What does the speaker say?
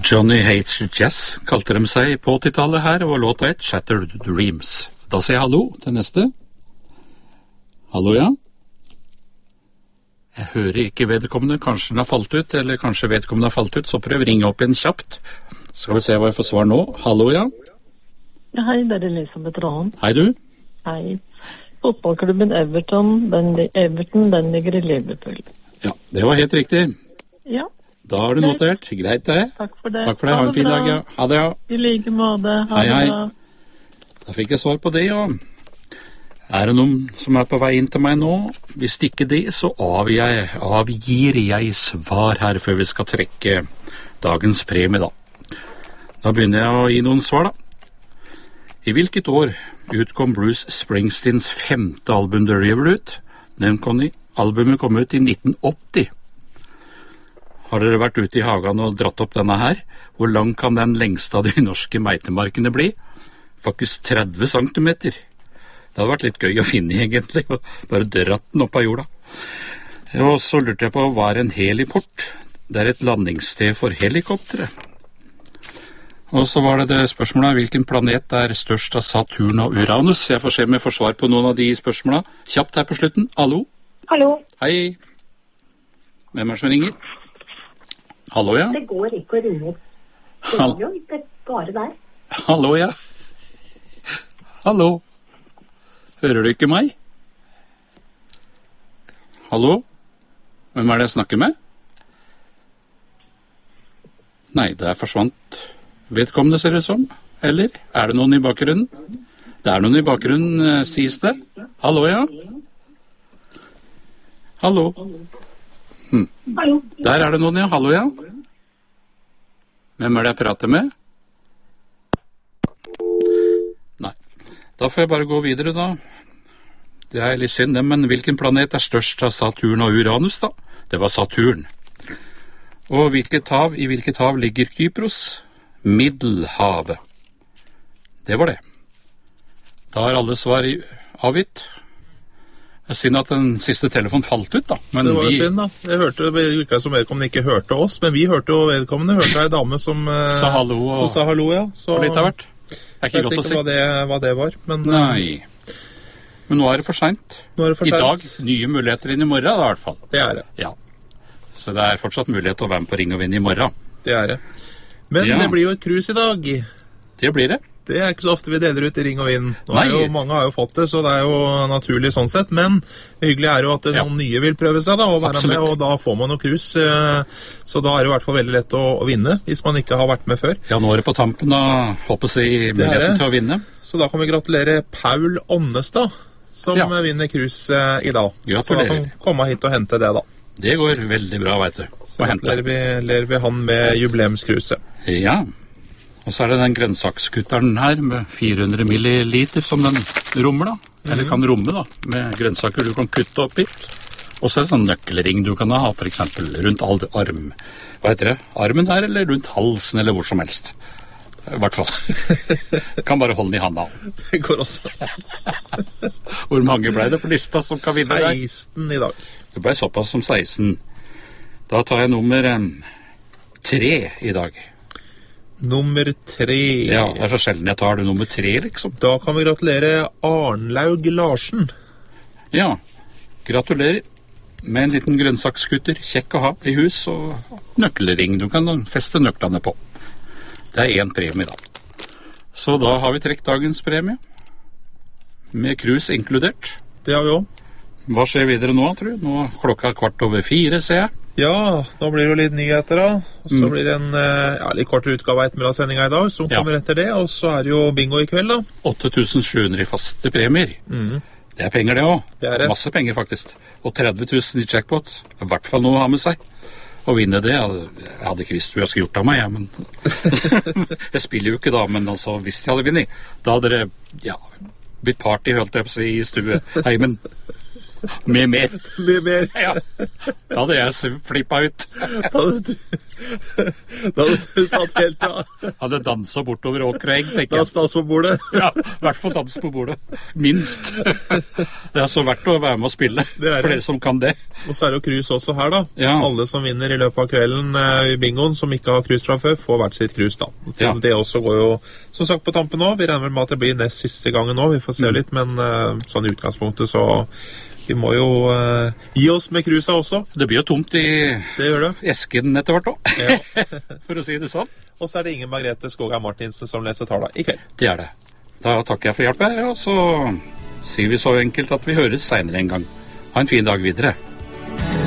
Johnny Hates Jazz kalte de seg på 80-tallet her, og låta het Shattered Dreams. Da sier jeg hallo til neste. Hallo, ja. Jeg hører ikke vedkommende, kanskje den har falt ut, eller kanskje vedkommende har falt ut, så prøv ringe opp igjen kjapt. Skal vi se hva jeg får svar nå. Hallo, ja. Ja, hei, det er Elisabeth Rahn. Hei du. Hei. Fotballklubben Everton, den ligger i Liverpool. Ja, det var helt riktig. Ja. Da har du notert. Greit det. Takk for det. Takk for det. Ha en fin dag, ja. Ha det, ja. I like måte. Ha hei, det hei. bra. Da fikk jeg svar på det, ja. Er det noen som er på vei inn til meg nå? Hvis ikke det, så avgir jeg svar her før vi skal trekke dagens premie, da. Da begynner jeg å gi noen svar, da. I hvilket år utkom Bruce Springsteens 5. album The River ut? Nevnt Connie. Albumet kom ut i 1980. Har dere vært ute i hagen og dratt opp denne her? Hvor lang kan den lengste av de norske meitemarkene bli? Faktisk 30 centimeter. Det hadde vært litt gøy å finne egentlig, og bare dratt den opp av jorda. Og så lurte jeg på, hva er en heliport? Det er et landingssted for helikoptere. Og så var det spørsmålet, hvilken planet er størst av Saturn og Uranus? Jeg får se om jeg får svar på noen av de spørsmålene. Kjapt her på slutten. Hallo? Hallo. Hei. Hvem er det som ringer? Hallo, ja? Det går ikke å ringe. Det går jo ikke bare der. Hallo, ja? Hallo? Hører du ikke meg? Hallo? Hvem er det jeg snakker med? Nei, der forsvant vedkommende, ser det som. Eller er det noen i bakgrunnen? Det er noen i bakgrunnen, sies det. Hallo, ja? Hallo? Hallo. Der er det noen, ja. Hallo, ja. Hvem er det jeg prater med? Nei. Da får jeg bare gå videre, da. Det er litt synd, men hvilken planet er størst av Saturn og Uranus, da? Det var Saturn. Og i hvilket hav ligger Kypros? Middelhavet. Det var det. Da er alle svar avgitt. Det er synd at den siste telefonen falt ut, da. Men det var jo synd, da. Jeg hørte, det virket som vedkommende ikke hørte oss, men vi hørte jo vedkommende. Hørte ei dame som sa hallo, som sa hallo, ja. Så litt av hvert. Det er ikke godt å si. Hva det var, men nei. Men nå er det for sent. I dag, nye muligheter inn i morgen, da, i hvert fall. Det er det. Ja. Så det er fortsatt mulighet til å være med på Ring og Vinn i morgen. Det er det. Men det blir jo et cruise i dag. Det blir det. Det er ikke så ofte vi deler ut i Ring og Vinn. Mange har jo fått det, så det er jo naturlig sånn sett. Men hyggelig er jo at noen nye vil prøve seg da, og være med, og da får man noe cruise. Så da er det i hvert fall veldig lett å vinne, hvis man ikke har vært med før. Ja, nå er det på tampen da, håper jeg, muligheten til å vinne. Så da kan vi gratulere Paul Ånnestad, som vinner cruise i dag. Gratulerer. Så da kan komme hit og hente det da. Det går veldig bra, vet du. Så gratulerer vi han med jubileumskruset. Ja. Og så er det den grønnsakskutteren her med 400 milliliter som den rommer, da. Eller kan romme, da, med grønnsaker du kan kutte opp i. Og så er det sånn nøkkelring du kan ha, for eksempel rundt arm. Hva heter det? Armen her, eller rundt halsen, eller hvor som helst. I hvert fall. Kan bare holde den i handa. Det går også. Hvor mange ble det på lista som kan vinne der? 16 i dag. Det ble såpass som 16. Da tar jeg nummer 3 i dag. Nummer 3. Ja, det er så sjelden jeg tar det nummer 3, liksom. Da kan vi gratulere Arnlaug Larsen. Ja, gratulerer med en liten grønnsakskutter. Kjekk å ha i hus, og nøkkelring du kan feste nøklene på. Det er 1 premie da. Så da har vi trekt dagens premie. Med cruise inkludert. Det har vi også. Hva skjer videre nå, tror du? Nå er klokka 3:15, ser jeg. Ja, nå blir det jo litt nyheter da. Og så blir det en litt kortere utgave av ettermiddagssendinga i dag, som kommer etter det. Og så er det jo bingo i kveld da. 8.700 i faste premier. Det er penger det også. Det er det. Masse penger faktisk. Og 30.000 i jackpot. I hvert fall noe å ha med seg. Å vinne det, jeg hadde ikke visst hva jeg skulle gjort av meg, men jeg spiller jo ikke da, men altså, hvis jeg hadde vunnet, da hadde det, blitt party, holdt jeg på å si, i stueheimen. Med mer. Med mer. Ja, da hadde jeg flippet ut. Da hadde du tatt helt av. Hadde danset bortover åker og egg, tenker Da jeg. stas på bordet. Ja, i hvert fall dans på bordet. Minst. Det er så verdt å være med å spille, Det er for det. dere som kan det. Og så er det jo krus også her da. Ja. Alle som vinner i løpet av kvelden i bingoen, som ikke har krus fra før, får hvert sitt krus da. Ja. Det også går jo, som sagt, på tampen nå. Vi regner med at det blir nest siste gangen nå. Vi får se litt, men sånn i utgangspunktet så vi må jo gi oss med krusa også. Det blir jo tomt i Det gjør det. esken etter hvert også, Ja. for å si det sånn. Og så er det Inger Margrethe Skogheim Martinsen som leser tala i kveld. Det er det. Da takker jeg for hjelpen, og så sier vi så enkelt at vi høres senere en gang. Ha en fin dag videre.